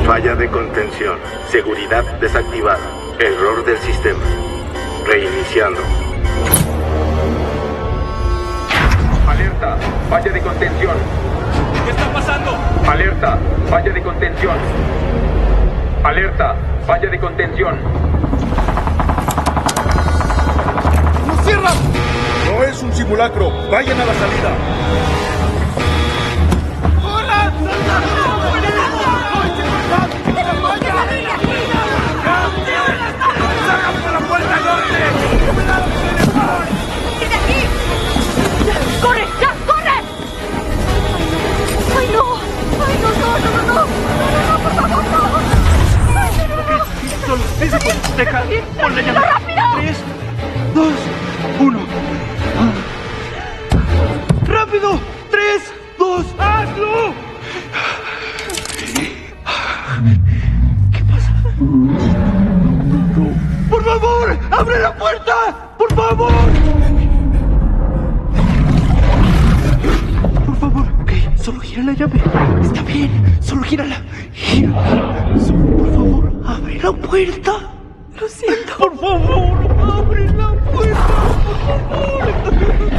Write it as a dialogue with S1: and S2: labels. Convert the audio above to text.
S1: Falla de contención. Seguridad desactivada. Error del sistema. Reiniciando.
S2: Alerta, falla de contención.
S3: ¿Qué está pasando?
S2: Alerta, falla de contención. Alerta, falla de contención.
S4: ¡No cierra! No es un simulacro. Vayan a la salida.
S5: ¡Corre! ¡Ya! ¡Corre! ¡Ay, no! ¡Ay, no, no, no, no! ¡No, por favor, no!
S3: Solo, ese deja, ponle ya.
S5: ¡Rápido!
S3: 3, 2, 1. ¡Rápido! 3, 2, ¡hazlo! ¿Qué pasa? No. ¡Por favor! ¡Abre la puerta! ¡Por favor! Por favor, ok, solo gira la llave. Está bien, solo gírala. Gírala. Por favor, abre la puerta. Lo siento. Por favor, abre la puerta. Por favor.